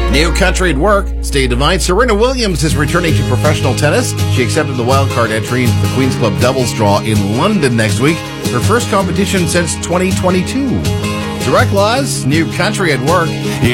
New country at work. Stay divine. Serena Williams is returning to professional tennis. She accepted the wildcard entry into the Queen's Club doubles draw in London next week. Her first competition since 2022. Direct Laws, New country at work.